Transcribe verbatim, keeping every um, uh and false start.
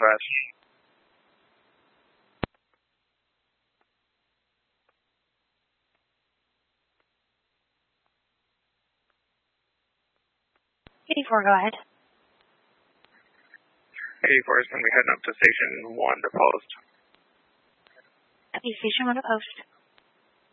Southwest. eighty-four, go ahead. eighty-four is going to be heading up to Station one to post. Station one to post.